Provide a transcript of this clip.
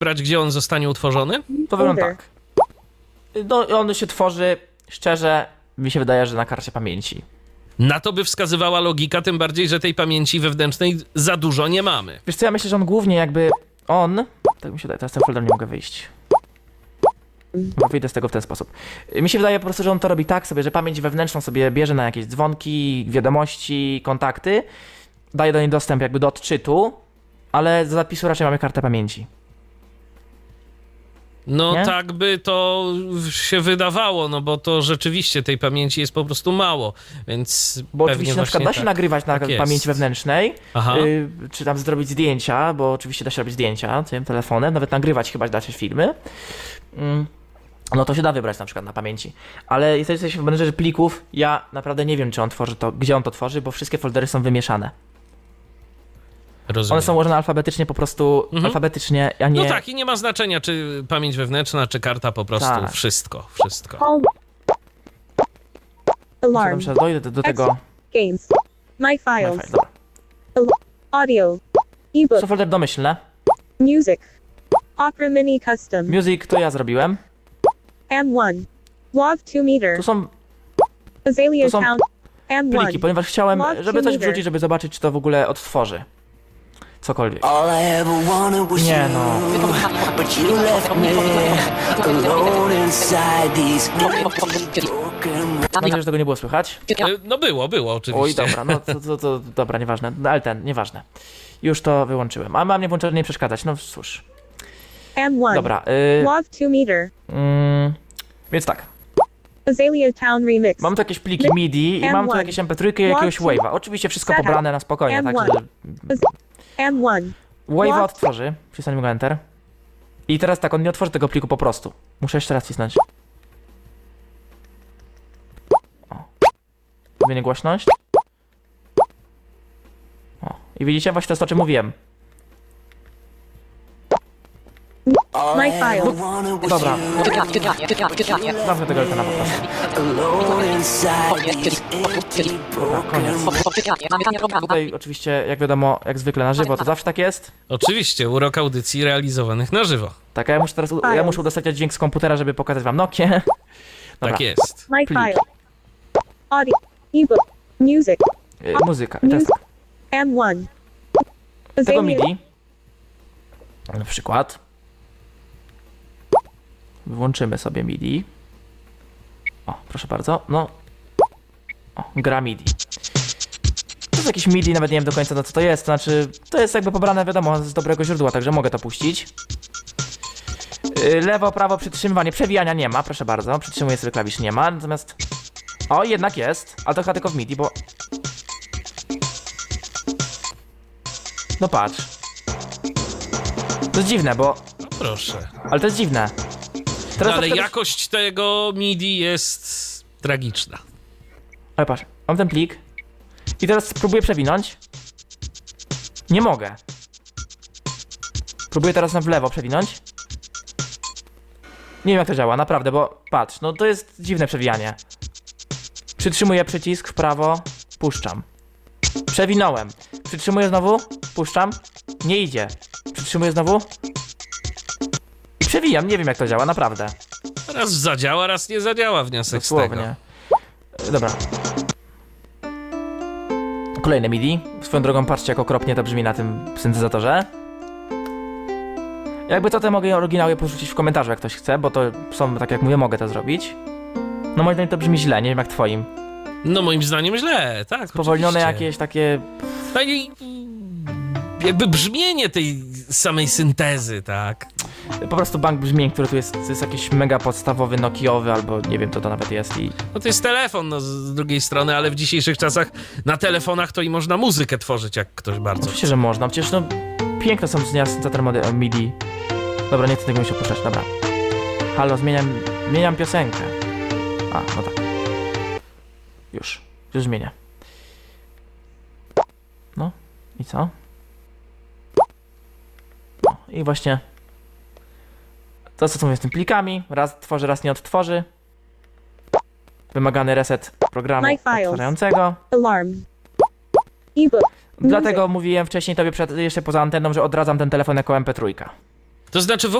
wybrać, gdzie on zostanie utworzony? To wygląda tak. No, on się tworzy, szczerze, mi się wydaje, że na karcie pamięci. Na to by wskazywała logika, tym bardziej, że tej pamięci wewnętrznej za dużo nie mamy. Wiesz co, ja myślę, że on głównie jakby... Tak mi się wydaje, teraz ten folder nie mogę wyjść. Bo wyjdę z tego w ten sposób. Mi się wydaje po prostu, że on to robi tak sobie, że pamięć wewnętrzną sobie bierze na jakieś dzwonki, wiadomości, kontakty, daje do niej dostęp jakby do odczytu, ale do zapisu raczej mamy kartę pamięci. No Nie? tak by to się wydawało, no bo to rzeczywiście tej pamięci jest po prostu mało, więc Bo pewnie oczywiście na przykład da się tak. nagrywać na Tak jest. pamięci wewnętrznej, Aha. czy tam zrobić zdjęcia, bo oczywiście da się robić zdjęcia tym telefonem, nawet nagrywać chyba da się filmy. No to się da wybrać na przykład na pamięci. Ale jesteśmy w menedżerze plików, ja naprawdę nie wiem, czy on tworzy to, gdzie on to tworzy, bo wszystkie foldery są wymieszane. Rozumiem. One są ułożone alfabetycznie, po prostu alfabetycznie, a nie... No tak, i nie ma znaczenia, czy pamięć wewnętrzna, czy karta, po prostu Tak. wszystko. Alarm. Muszę dojdę do tego... Games. My files. Dobra. Audio. To Ebook. są folder domyślne. Music. Opera Mini Custom. Music to ja zrobiłem. M1. WAV 2 meter. Tu są Azalea to są Town. M1. pliki, ponieważ chciałem, Walk żeby coś meter. wrzucić, żeby zobaczyć, czy to w ogóle odtworzy. Cokolwiek. All I ever wanted was Nie no. but you left me alone inside these broken. Mam nadzieję, że tego nie było słychać. No było oczywiście. Oj, dobra, no to dobra, nieważne. No, ale nieważne. Już to wyłączyłem. A mam nie włączone, nie przeszkadzać. No cóż. M1. Dobra. WAV 2 meter. Więc tak. Azalea Town remix. Mam tu jakieś pliki MIDI i mam tu jakieś MP3 i jakiegoś wave'a. Oczywiście wszystko pobrane na spokojnie, tak? M1. Wave'a odtworzy. Wcisnąłem go Enter. I teraz tak, on nie otworzy tego pliku po prostu. Muszę jeszcze raz wcisnąć. O. Zmienię głośność. O. I widzicie? Właśnie to jest to, o czym mówiłem. My files. Dobra. Zamknę tego Eltena po prostu. Alone inside these empty broken. Tutaj oczywiście, jak wiadomo, jak zwykle na żywo, to zawsze tak jest. Oczywiście, urok audycji realizowanych na żywo. Tak, a ja muszę udostępniać dźwięk z komputera, żeby pokazać wam Nokię. Dobra. Tak jest. My Pliki. file. Audio. Ebook. Music. Muzyka. I teraz tak. M1. Tego Azalea. MIDI. Na przykład. Włączymy sobie MIDI. O, proszę bardzo. No. O, gra MIDI. To jest jakiś MIDI, nawet nie wiem do końca co to jest. To znaczy, to jest jakby pobrane, wiadomo, z dobrego źródła, także mogę to puścić. Lewo, prawo, przytrzymywanie, przewijania nie ma, proszę bardzo. Przytrzymuję sobie klawisz, nie ma, natomiast... O, jednak jest, ale to chyba tylko w MIDI, bo... No patrz. To jest dziwne, bo... No proszę. Ale to jest dziwne. No, Teraz ale na przykład... jakość tego MIDI jest tragiczna. Ale patrz, mam ten plik. I teraz spróbuję przewinąć. Nie mogę. Próbuję teraz w lewo przewinąć. Nie wiem jak to działa, naprawdę, bo patrz, no to jest dziwne przewijanie. Przytrzymuję przycisk w prawo, puszczam. Przewinąłem. Przytrzymuję znowu, puszczam. Nie idzie. Przytrzymuję znowu. I przewijam, nie wiem jak to działa, naprawdę. Raz zadziała, raz nie zadziała, wniosek z tego. Dosłownie. Dobra. Kolejne MIDI. Swoją drogą patrzcie jak okropnie to brzmi na tym syntezatorze. Jakby to mogę oryginały porzucić w komentarzu jak ktoś chce, bo to są, tak jak mówię, mogę to zrobić. No moim zdaniem to brzmi źle, nie wiem jak twoim. No moim zdaniem źle, tak. Spowolnione oczywiście. jakieś takie... Tak, jakby brzmienie tej samej syntezy, tak. Po prostu bank brzmień, który tu jest, to jest jakiś mega podstawowy, nokiowy, albo nie wiem co to nawet jest i... No to jest telefon, no z drugiej strony, ale w dzisiejszych czasach na telefonach to i można muzykę tworzyć, jak ktoś bardzo Oczywiście, że można, przecież no... Piękne są syntezator MIDI. Dobra, nie chcę tego mi się opuszczać, dobra. Halo, zmieniam piosenkę. A, no tak. Już zmienię. No, i co? No, i właśnie... To co mówię z tym plikami, raz tworzy, raz nie odtworzy. Wymagany reset programu My files. odtwarzającego. Alarm. Ebook. Dlatego mówiłem wcześniej tobie jeszcze poza anteną, że odradzam ten telefon jako MP3. To znaczy w